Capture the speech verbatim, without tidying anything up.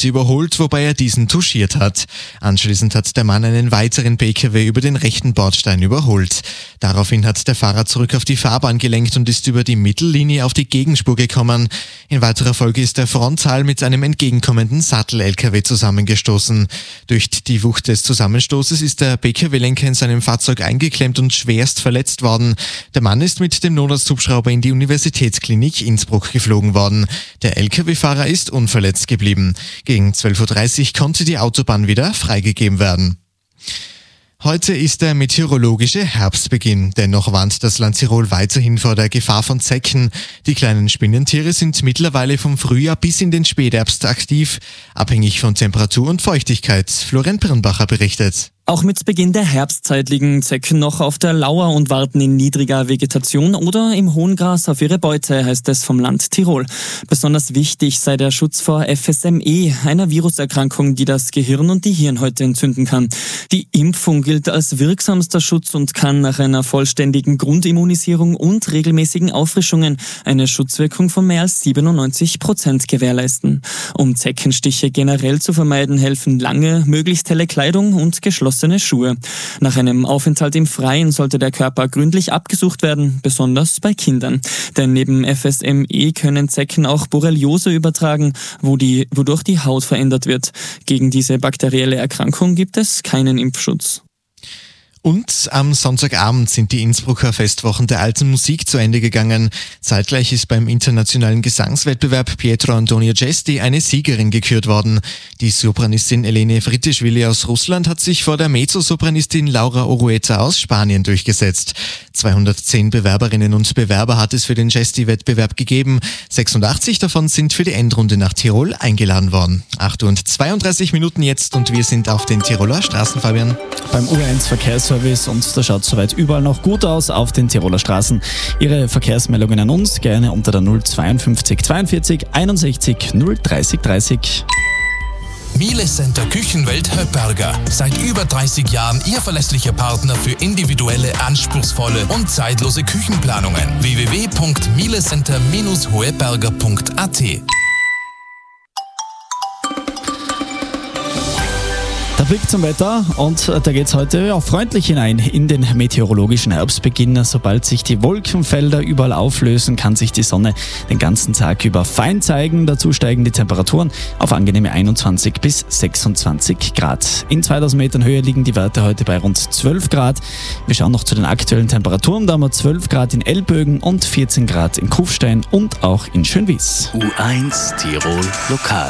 heute überholt, wobei er diesen touchiert hat. Anschließend hat der Mann einen weiteren P K W über den rechten Bordstein überholt. Daraufhin hat der Fahrer zurück auf die Fahrbahn gelenkt und ist über die Mittellinie auf die Gegenspur gekommen. In weiterer Folge ist er frontal mit einem entgegenkommenden Sattel-L K W zusammengestoßen. Durch die Wucht des Zusammenstoßes ist der P K W-Lenker in seinem Fahrzeug eingeklemmt und schwerst verletzt worden. Der Mann ist mit dem Notarzthubschrauber in die Universitätsklinik Innsbruck geflogen worden. Der L K W-Fahrer ist unverletzt geblieben. Gegen zwölf Uhr dreißig konnte die Autobahn wieder freigegeben werden. Heute ist der meteorologische Herbstbeginn. Dennoch warnt das Land Tirol weiterhin vor der Gefahr von Zecken. Die kleinen Spinnentiere sind mittlerweile vom Frühjahr bis in den Spätherbst aktiv, abhängig von Temperatur und Feuchtigkeit. Florian Pirnbacher berichtet. Auch mit Beginn der Herbstzeit liegen Zecken noch auf der Lauer und warten in niedriger Vegetation oder im hohen Gras auf ihre Beute, heißt es vom Land Tirol. Besonders wichtig sei der Schutz vor F S M E, einer Viruserkrankung, die das Gehirn und die Hirnhäute entzünden kann. Die Impfung gilt als wirksamster Schutz und kann nach einer vollständigen Grundimmunisierung und regelmäßigen Auffrischungen eine Schutzwirkung von mehr als siebenundneunzig Prozent gewährleisten. Um Zeckenstiche generell zu vermeiden, helfen lange, möglichst helle Kleidung und geschlossene Schuhe. Nach einem Aufenthalt im Freien sollte der Körper gründlich abgesucht werden, besonders bei Kindern. Denn neben F S M E können Zecken auch Borreliose übertragen, wo die, wodurch die Haut verändert wird. Gegen diese bakterielle Erkrankung gibt es keinen Impfschutz. Und am Sonntagabend sind die Innsbrucker Festwochen der alten Musik zu Ende gegangen. Zeitgleich ist beim internationalen Gesangswettbewerb Pietro Antonio Gesti eine Siegerin gekürt worden. Die Sopranistin Elene Fritischvili aus Russland hat sich vor der Mezzosopranistin Laura Orueta aus Spanien durchgesetzt. zweihundertzehn Bewerberinnen und Bewerber hat es für den Gesti-Wettbewerb gegeben. sechsundachtzig davon sind für die Endrunde nach Tirol eingeladen worden. acht Uhr und zweiunddreißig Minuten jetzt und wir sind auf den Tiroler Straßen, Fabian. Beim U eins Verkehrsservice und das schaut soweit überall noch gut aus auf den Tiroler Straßen. Ihre Verkehrsmeldungen an uns gerne unter der null zweiundfünfzig zweiundvierzig einundsechzig null dreißig dreißig. Miele Center Küchenwelt Höpperger. Seit über dreißig Jahren Ihr verlässlicher Partner für individuelle, anspruchsvolle und zeitlose Küchenplanungen. w w w punkt mielecenter Bindestrich hoeberger punkt a t. Der Blick zum Wetter und da geht's heute ja, freundlich hinein in den meteorologischen Herbstbeginn. Sobald sich die Wolkenfelder überall auflösen, kann sich die Sonne den ganzen Tag über fein zeigen. Dazu steigen die Temperaturen auf angenehme einundzwanzig bis sechsundzwanzig Grad. In zweitausend Metern Höhe liegen die Werte heute bei rund zwölf Grad. Wir schauen noch zu den aktuellen Temperaturen. Da haben wir zwölf Grad in Elbögen und vierzehn Grad in Kufstein und auch in Schönwies. U eins Tirol Lokal.